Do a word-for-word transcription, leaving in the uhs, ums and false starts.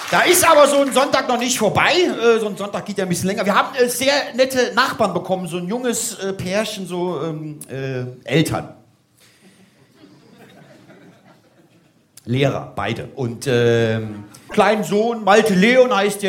Da ist aber so ein Sonntag noch nicht vorbei. Äh, so ein Sonntag geht ja ein bisschen länger. Wir haben äh, sehr nette Nachbarn bekommen, so ein junges äh, Pärchen, so ähm, äh, Eltern. Lehrer, beide. Und ähm, kleinen Sohn, Malte Leon heißt der.